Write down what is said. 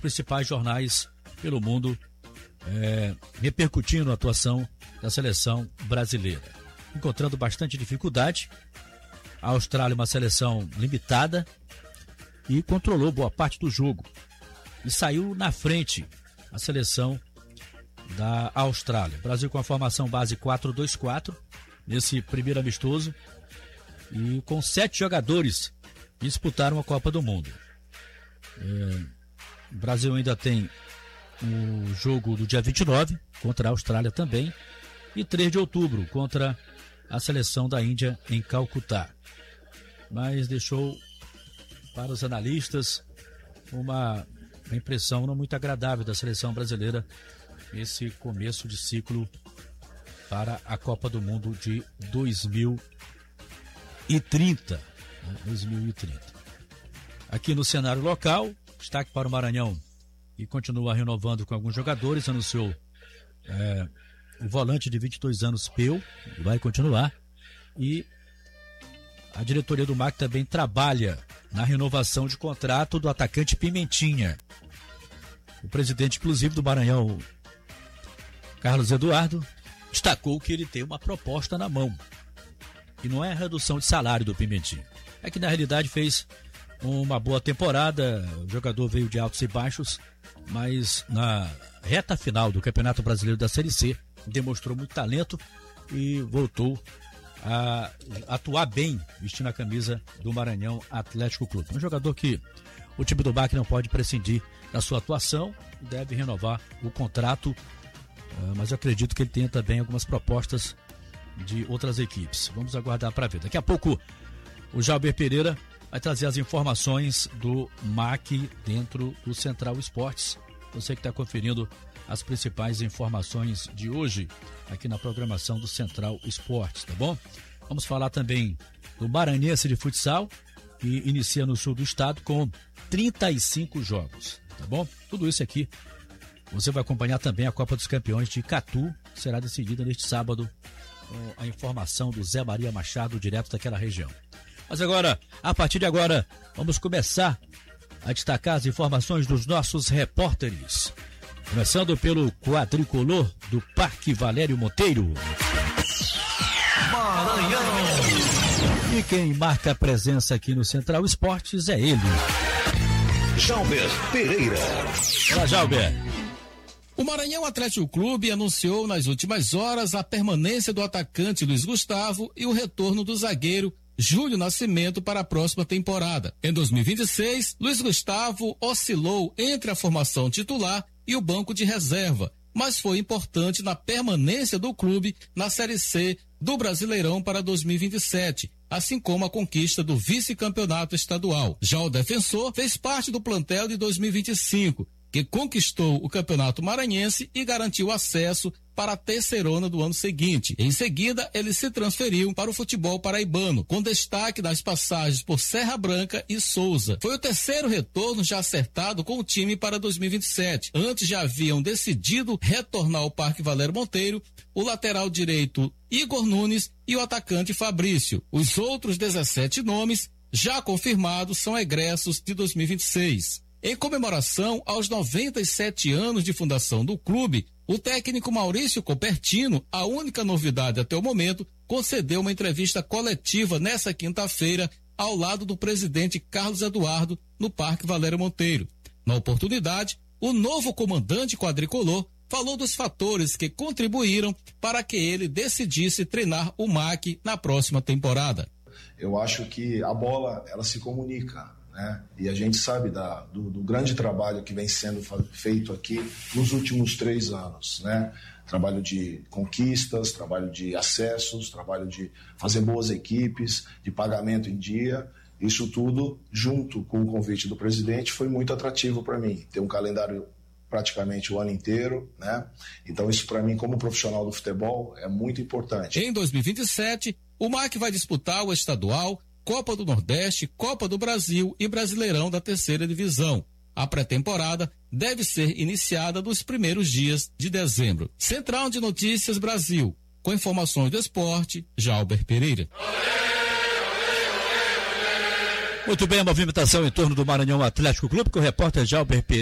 principais jornais pelo mundo, repercutindo a atuação da seleção brasileira. Encontrando bastante dificuldade, a Austrália uma seleção limitada e controlou boa parte do jogo. E saiu na frente a seleção da Austrália. Brasil com a formação base 4-2-4 nesse primeiro amistoso e com 7 jogadores que disputaram a Copa do Mundo. O Brasil ainda tem o jogo do dia 29 contra a Austrália também e 3 de outubro contra a seleção da Índia em Calcutá. Mas deixou para os analistas uma impressão não muito agradável da seleção brasileira esse começo de ciclo para a Copa do Mundo de 2030. Aqui no cenário local, destaque para o Maranhão, que continua renovando com alguns jogadores, anunciou o volante de 22 anos, Peu, vai continuar, e a diretoria do MAC também trabalha na renovação de contrato do atacante Pimentinha. O presidente, inclusive, do Maranhão, Carlos Eduardo, destacou que ele tem uma proposta na mão. E não é a redução de salário do Pimentinha. É que, na realidade, fez uma boa temporada, o jogador veio de altos e baixos, mas na reta final do Campeonato Brasileiro da Série C, demonstrou muito talento e voltou a atuar bem vestindo a camisa do Maranhão Atlético Clube. Um jogador que o time do MAC não pode prescindir da sua atuação e deve renovar o contrato, mas eu acredito que ele tenha também algumas propostas de outras equipes. Vamos aguardar para ver. Daqui a pouco o Jalber Pereira vai trazer as informações do MAC dentro do Central Esportes. Você que está conferindo as principais informações de hoje aqui na programação do Central Esportes, tá bom? Vamos falar também do Maranhense de Futsal, que inicia no sul do estado com 35 jogos, tá bom? Tudo isso aqui. Você vai acompanhar também a Copa dos Campeões de Catu, que será decidida neste sábado, com a informação do Zé Maria Machado, direto daquela região. Mas agora, a partir de agora, vamos começar a destacar as informações dos nossos repórteres. Começando pelo quadricolor do Parque Valério Monteiro. Maranhão! E quem marca a presença aqui no Central Esportes é ele, Jalber Pereira. Olá, Jalber. O Maranhão Atlético Clube anunciou nas últimas horas a permanência do atacante Luiz Gustavo e o retorno do zagueiro Júlio Nascimento para a próxima temporada. Em 2026, Luiz Gustavo oscilou entre a formação titular e o banco de reserva, mas foi importante na permanência do clube na Série C do Brasileirão para 2027, assim como a conquista do vice-campeonato estadual. Já o defensor fez parte do plantel de 2025, que conquistou o Campeonato Maranhense e garantiu acesso para a terceirona do ano seguinte. Em seguida, ele se transferiu para o futebol paraibano, com destaque nas passagens por Serra Branca e Souza. Foi o terceiro retorno já acertado com o time para 2027. Antes já haviam decidido retornar ao Parque Valério Monteiro o lateral direito Igor Nunes e o atacante Fabrício. Os outros 17 nomes já confirmados são egressos de 2026. Em comemoração aos 97 anos de fundação do clube, o técnico Maurício Copertino, a única novidade até o momento, concedeu uma entrevista coletiva nesta quinta-feira ao lado do presidente Carlos Eduardo no Parque Valério Monteiro. Na oportunidade, o novo comandante quadricolor falou dos fatores que contribuíram para que ele decidisse treinar o MAC na próxima temporada. Eu acho que a bola, ela se comunica, né? E a gente sabe do grande trabalho que vem sendo feito aqui nos últimos 3 anos, né? Trabalho de conquistas, trabalho de acessos, trabalho de fazer boas equipes, de pagamento em dia. Isso tudo, junto com o convite do presidente, foi muito atrativo para mim. Ter um calendário praticamente o ano inteiro, né? Então isso para mim, como profissional do futebol, é muito importante. Em 2027, o MAC vai disputar o estadual, Copa do Nordeste, Copa do Brasil e Brasileirão da terceira divisão. A pré-temporada deve ser iniciada nos primeiros dias de dezembro. Central de Notícias Brasil, com informações do esporte, Jalber Pereira. Muito bem, a movimentação em torno do Maranhão Atlético Clube, com o repórter Jalber Pereira.